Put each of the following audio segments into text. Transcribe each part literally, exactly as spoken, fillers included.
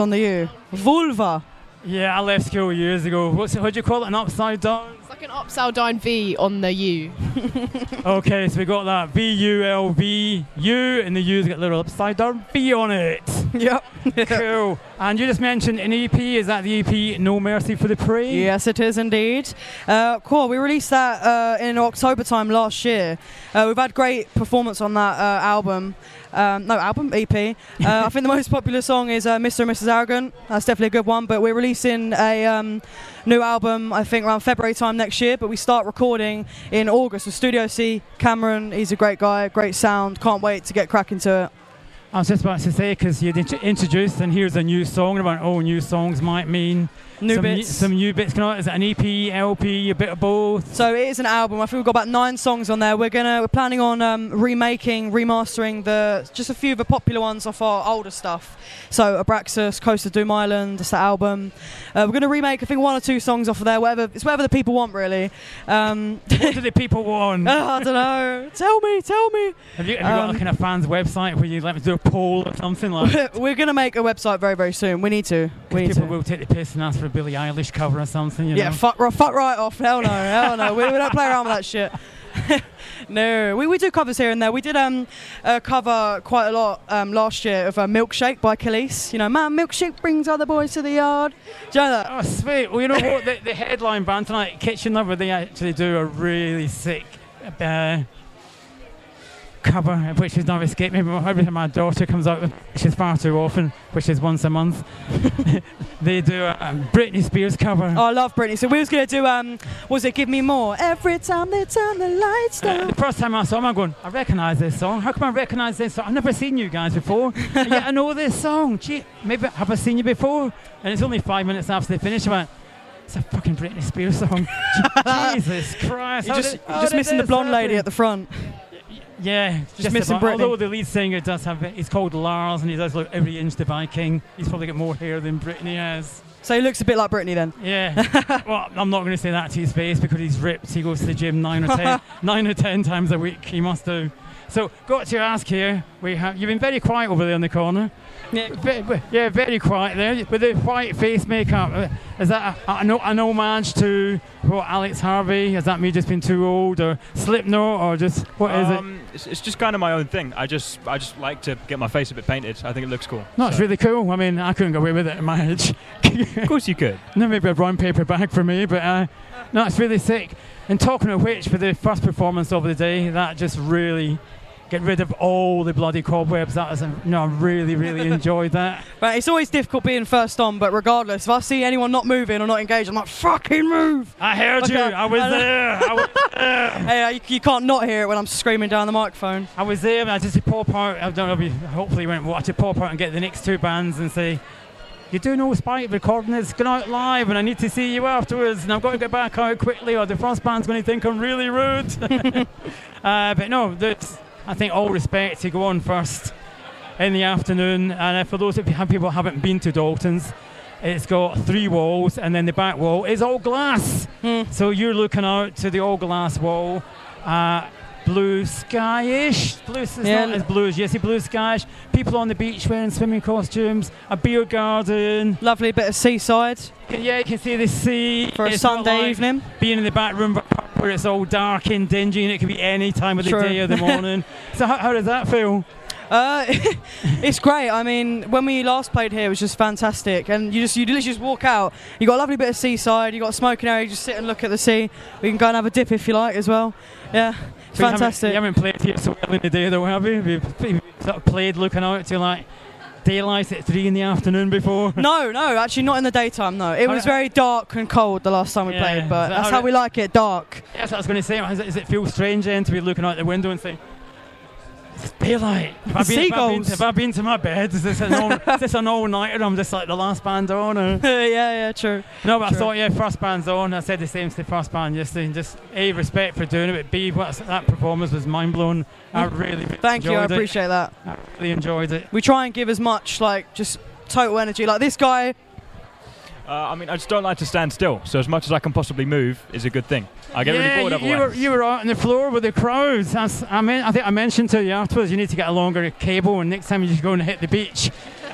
on the U. Vulva. Yeah, I left school years ago. What's it, what do you call it? An upside down? It's like an upside down V on the U. Okay, so we got that V U L V U, and the U's got a little upside down V on it. Yep. Cool. And you just mentioned an E P. Is that the E P No Mercy for the Prey? Yes, it is indeed. Uh, cool. We released that uh, in October time last year. Uh, we've had great performance on that uh, album. Um, no, album, E P. Uh, I think the most popular song is uh, Mister and Missus Arrogant. That's definitely a good one. But we're releasing a um, new album, I think, around February time next year. But we start recording in August with Studio C. Cameron, he's a great guy, great sound. Can't wait to get cracking to it. I was just about to say, because you'd int- introduced, and here's a new song. About oh, new songs might mean New some bits. New, some new bits. Can I, is it an E P, L P, a bit of both? So it is an album. I think we've got about nine songs on there. We're gonna we're planning on um, remaking, remastering the just a few of the popular ones off our older stuff. So Abraxas, Coast of Doom Island, that's the album. Uh, we're gonna remake I think one or two songs off of there. Whatever it's whatever the people want really. Um, What do the people want? oh, I don't know. Tell me, tell me. Have you, have you got um, a kind of fans website where you let me do a poll or something like? We're, we're gonna make a website very very soon. We need to. We need People to. will take the piss and ask for a Billie Eilish cover or something. You Yeah, know? fuck, ri- fuck right off. Hell no, hell no. We, we don't play around with that shit. No, we, we do covers here and there. We did um uh, cover quite a lot um, last year of uh, Milkshake by Khalees. You know, man, Milkshake brings other boys to the yard. Do you know that? Oh, sweet. Well, you know what? The, the headline band tonight, Kitchen Lover, they actually do a really sick uh, cover, which has never escaped me. But every time my daughter comes out, which is far too often, which is once a month, they do a, a Britney Spears cover. Oh, I love Britney. So we was gonna do um, was it Give Me More? Every time they turn the lights Uh, down. the first time I saw them, I'm going, I recognise this song. How come I recognise this song? I've never seen you guys before. And yet I know this song. Gee, maybe have I seen you before? And it's only five minutes after they finish. I went, it's a fucking Britney Spears song. Jesus Christ. You're how just, did- you're how just did missing the this blonde lady happen? at the front. Yeah, just, missing about. Britney. Although the lead singer does have, he's called Lars and he does look every inch the Viking. He's probably got more hair than Britney has. So he looks a bit like Britney then. Yeah. Well, I'm not going to say that to his face because he's ripped. He goes to the gym nine or ten, nine or ten times a week. He must do. So, got to ask here. We have you've been very quiet over there in the corner. Yeah. Ve- yeah, very quiet there with the white face makeup. Uh, Is that a, an, an homage to what Alex Harvey? Has that me just been too old, or Slipknot, or just what is Um, it's, it's just kind of my own thing. I just I just like to get my face a bit painted. I think it looks cool. it? No, it's So- really cool. I mean, I couldn't go away with it at my age. Of course you could. No, maybe a brown paper bag for me, but uh, no, it's really sick. And talking of which, for the first performance of the day, that just really get rid of all the bloody cobwebs. That was, a, no, I really, really enjoyed that. Right, it's always difficult being first on, but regardless, if I see anyone not moving or not engaged, I'm like, fucking move! I heard Okay, you. I was I know. there. I was there. Hey, uh, you, you can't not hear it when I'm screaming down the microphone. I was there. And I just to pop out. I don't know if you hopefully went watch to pop out and get the next two bands and say, "You do know Spike recording this going out live, and I need to see you afterwards, and I've got to get back out quickly, or the first band's going to think I'm really rude." uh, but no, that's, I think all respect to go on first in the afternoon. And uh, for those of you people who haven't been to Dalton's, it's got three walls, and then the back wall is all glass. Hmm. So you're looking out to the all glass wall. Uh, blue sky-ish. Blue, it's Yeah. not as blue as yes, blue sky-ish. People on the beach wearing swimming costumes. A beer garden. Lovely bit of seaside Yeah, you can see the sea. for a It's not Sunday like evening. being in the back room where it's all dark and dingy, and it could be any time of the True. day or the morning. So how, how does that feel? Uh, it's great. I mean, when we last played here, it was just fantastic. And you just you literally just walk out. You got a lovely bit of seaside. You got a smoking area. You just sit and look at the sea. We can go and have a dip if you like as well. Yeah, it's So you haven't- fantastic. You haven't played here so early in the day, though, have you? You've, you've sort of played looking out to like daylight at three in the afternoon before. No, no, actually not in the daytime. No, it was very dark and cold the last time we Yeah, played. But so that's how how it- we like it, dark. Yes, I was going to say, does it, does it feel strange then to be looking out the window and saying, it's daylight. Have I been, have I been, Seagulls. have I been to my bed? Is this an all, is this an all-nighter? I'm just like the last band on? Or? yeah, yeah, true. No, but True. I thought, yeah, first band's on. I said the same to the first band yesterday. Just A, respect for doing it, but B, what, that performance was mind-blowing. I really, really Thank you, I enjoyed it. appreciate that. I really enjoyed it. We try and give as much, like, just total energy. Like this guy, Uh, I mean, I just don't like to stand still. So as much as I can possibly move is a good thing. I get yeah, really bored you, you, were, otherwise. you were out on the floor with the crowds. That's, I mean, I think I mentioned to you afterwards, you need to get a longer cable, and next time you just go and hit the beach.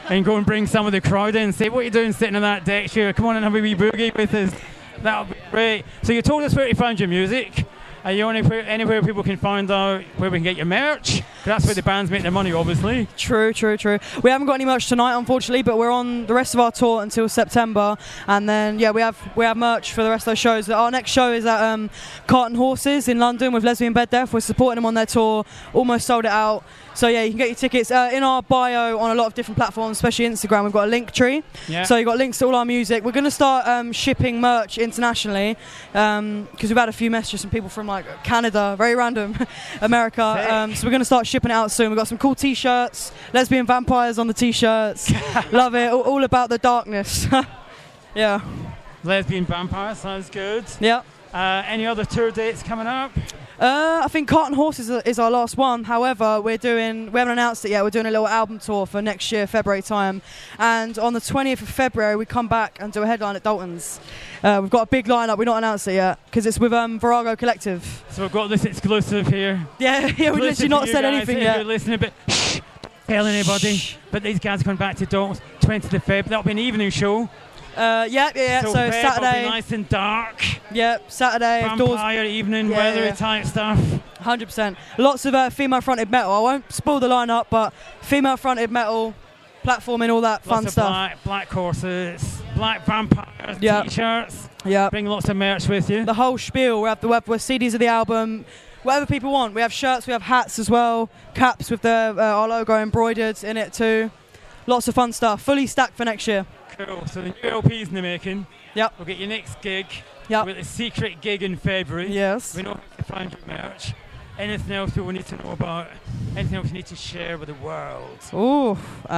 and go and bring some of the crowd in and say, what are you doing sitting on that deck chair? Come on and have a wee boogie with us. That would be great. So you told us where to find your music. Are you anywhere, anywhere people can find out where we can get your merch? That's where the bands make their money, obviously. True, true, true. We haven't got any merch tonight, unfortunately, but we're on the rest of our tour until September, and then yeah, we have we have merch for the rest of those shows. Our next show is at um, Cart and Horses in London with Lesbian Bed Death. We're supporting them on their tour. Almost sold it out. So yeah, you can get your tickets uh, in our bio on a lot of different platforms, especially Instagram. We've got a link tree, yeah. So you've got links to all our music. We're going to start um, shipping merch internationally because um, we've had a few messages from people from like Canada, very random, America. Um, so we're going to start shipping it out soon. We've got some cool T-shirts, lesbian vampires on the T-shirts. Love it. All, all about the darkness. Yeah. Lesbian vampire sounds good. Yeah. Uh, any other tour dates coming up? Uh, I think Cart and Horses is, is our last one. However, we're doing, we haven't announced it yet, we're doing a little album tour for next year, February time. And on the twentieth of February, we come back and do a headline at Dalton's. Uh, we've got a big lineup, we've not announced it yet, because it's with um, Virago Collective. So we've got this exclusive here. Yeah, yeah, we've literally not said anything if yet. You're listening, but shh, tell anybody. Shh. But these guys are coming back to Dalton's, twentieth of February. That'll be an evening show. Uh, yeah, yeah, yeah. So, so Feb Saturday. will be nice and dark. Yeah, Saturday. Vampire doors, evening, yeah, weather yeah. type stuff. one hundred percent. Lots of uh, female-fronted metal. I won't spoil the lineup, but female-fronted metal, platforming, all that Lots fun of stuff. Black, black horses, black vampires, Yeah. T-shirts. Yeah. Bring lots of merch with you. The whole spiel. We have the web, C Ds of the album, whatever people want. We have shirts, we have hats as well, caps with the uh, our logo embroidered in it too. Lots of fun stuff. Fully stacked for next year. Cool. So the new L P's in the making. Yep. We'll get your next gig. Yep. With a secret gig in February. Yes. We know how to find your merch. Anything else people need to know about? Anything else you need to share with the world? Ooh. Or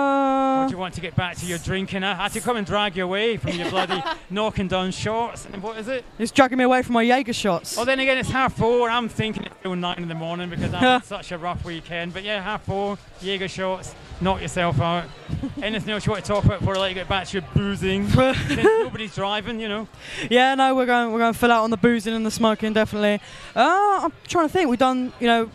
Uh, do you want to get back to your drinking? I had to come and drag you away from your bloody knocking down shorts. And what is it? it's dragging me away from my Jaeger shots. Oh, then again, it's half four. I'm thinking it's still nine in the morning because I've had such a rough weekend. But yeah, half four, Jaeger shots, knock yourself out. Anything else you want to talk about before I let you get back to your boozing? Since nobody's driving, you know. Yeah, no, we're going we're going to fill out on the boozing and the smoking, definitely. Uh, I'm trying to think. We've done, you know,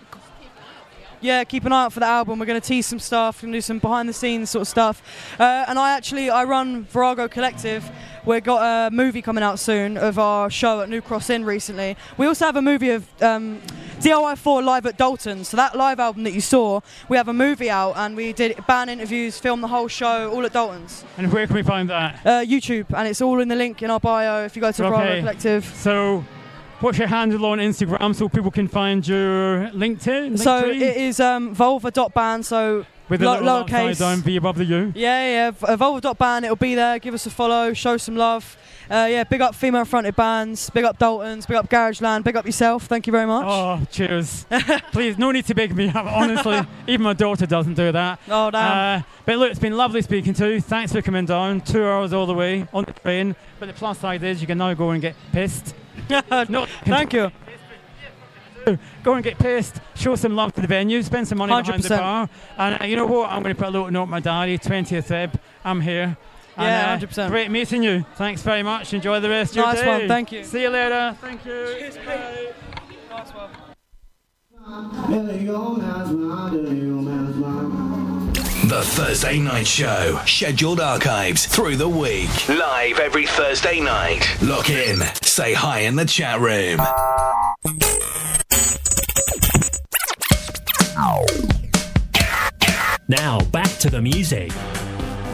yeah, keep an eye out for the album. We're going to tease some stuff, going to do some behind the scenes sort of stuff. Uh, and I actually, I run Virago Collective. We've got a movie coming out soon of our show at New Cross Inn recently. We also have a movie of um, D I Y four live at Dalton. So that live album that you saw, we have a movie out and we did band interviews, filmed the whole show, all at Dalton's. And where can we find that? Uh, YouTube, and it's all in the link in our bio if you go to Okay. Virago Collective. So, what's your handle on Instagram so people can find your LinkedIn? So Linktree? it is um, vulva dot band, so with a lo- little lowercase. upside down V above the U. Yeah, yeah, v- uh, vulva dot band, it'll be there. Give us a follow, show some love. Uh, yeah, big up female-fronted bands, big up Dalton's, big up Garageland, big up yourself. Thank you very much. Oh, cheers. Please, no need to big me up, honestly. Even my daughter doesn't do that. Oh, damn. Uh, but look, it's been lovely speaking to you. Thanks for coming down. Two hours all the way on the train. But the plus side is you can now go and get pissed. No, Thank you. Go and get pissed, show some love to the venue, spend some money one hundred behind the percent. bar. And uh, you know what? I'm going to put a little note in my diary, twentieth Feb. I'm here. And, Yeah, uh, one hundred percent. Great meeting you. Thanks very much. Enjoy the rest of your Nice day. one, thank you. See you later. Thank you. Cheers, Bye. Nice one. The Thursday Night Show. Scheduled archives through the week. Live every Thursday night. Lock in. Say hi in the chat room. Now back to the music.